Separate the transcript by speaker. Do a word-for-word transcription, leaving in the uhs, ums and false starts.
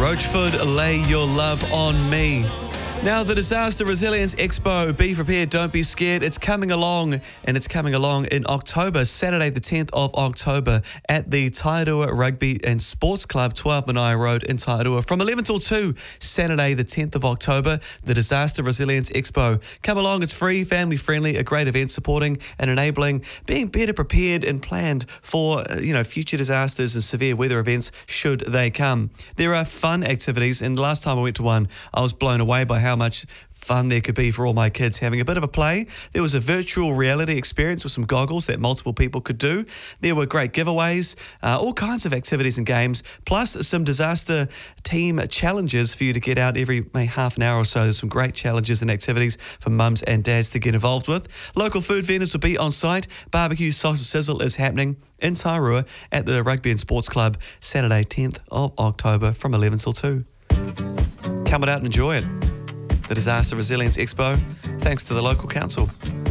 Speaker 1: Roachford, lay your love on me. Now, the Disaster Resilience Expo, be prepared, don't be scared. It's coming along, and it's coming along in October, Saturday the tenth of October at the Tairua Rugby and Sports Club, twelve Manaia Road in Tairua. From eleven till two, Saturday the tenth of October, the Disaster Resilience Expo. Come along, it's free, family friendly, a great event supporting and enabling being better prepared and planned for, uh, you know, future disasters and severe weather events should they come. There are fun activities, and last time I went to one, I was blown away by how much fun there could be for all my kids having a bit of a play. There was a virtual reality experience with some goggles that multiple people could do. There were great giveaways, uh, all kinds of activities and games, plus some disaster team challenges for you to get out every maybe half an hour or so. There's some great challenges and activities for mums and dads to get involved with. Local food vendors will be on site. Barbecue Sausage Sizzle is happening in Tairua at the Rugby and Sports Club, Saturday tenth of October from eleven till two. Come on out and enjoy it. The Disaster Resilience Expo, thanks to the local council.